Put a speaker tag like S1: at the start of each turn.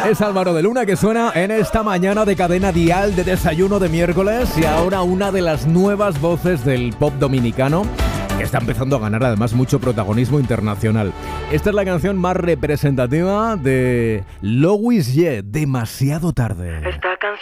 S1: Es Álvaro de Luna que suena en esta mañana de Cadena Dial de desayuno de miércoles, y ahora una de las nuevas voces del pop dominicano que está empezando a ganar además mucho protagonismo internacional. Esta es la canción más representativa de Louis Ye, Demasiado tarde.
S2: Esta canción